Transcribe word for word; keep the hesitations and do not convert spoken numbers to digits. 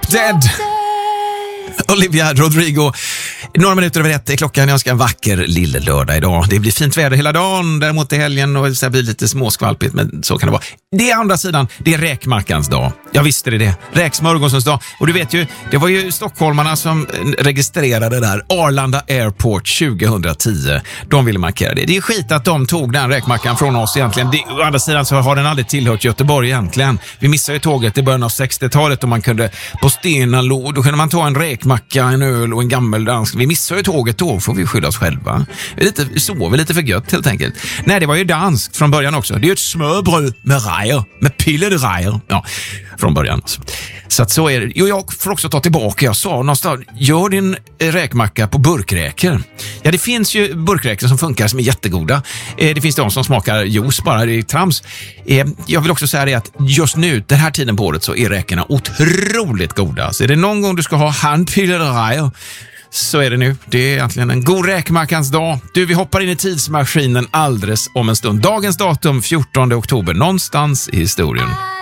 Dead. Olivia Rodrigo. Några minuter över ett är klockan. Jag ska en vacker lille lördag idag. Det blir fint väder hela dagen. Däremot i helgen och det blir lite småskvalpigt, men så kan det vara. Det är andra sidan. Det är räkmackans dag. Jag visste det det. Räksmörgåsens dag. Och du vet ju, det var ju stockholmarna som registrerade där. Arlanda Airport tjugohundratio. De ville markera det. Det är skit att de tog den räkmackan från oss egentligen. Det, å andra sidan så har den aldrig tillhört Göteborg egentligen. Vi missade ju tåget i början av sextiotalet och man kunde på Stenalå, då kunde man ta en räkmacka, en öl och en gammeldansk. Vi missar ju tåget då, får vi skylla oss själva. Vi lite, sover lite för gött helt enkelt. Nej, det var ju danskt från början också. Det är ju ett smörbröd med rejer, med pillade rejer. Ja, från början. Alltså. Så att så är det. Jo, jag får också ta tillbaka. Jag sa någonstans, gör din räkmacka på burkräkor. Ja, det finns ju burkräkor som funkar som är jättegoda. Det finns de som smakar juice bara, det är trams. Jag vill också säga det att just nu, den här tiden på året, så är räkorna otroligt goda. Så är det någon gång du ska ha handpillade rejer, så är det nu. Det är egentligen en god räkmackans dag. Du, vi hoppar in i tidsmaskinen alldeles om en stund. Dagens datum fjortonde oktober, någonstans i historien.